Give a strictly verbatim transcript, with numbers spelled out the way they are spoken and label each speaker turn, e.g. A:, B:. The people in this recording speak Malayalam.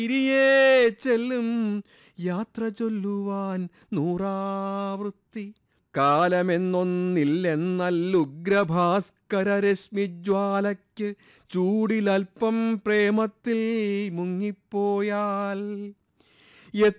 A: തിരിയേ ചെല്ലും യാത്ര ചൊല്ലുവാൻ നൂറാവൃത്തി. കാലമെന്നൊന്നില്ലെന്നല്ലുഗ്രഭാസ്കര രശ്മിജ്വാലയ്ക്ക് ചൂടിലൽപ്പം പ്രേമത്തിൽ മുങ്ങിപ്പോയാൽ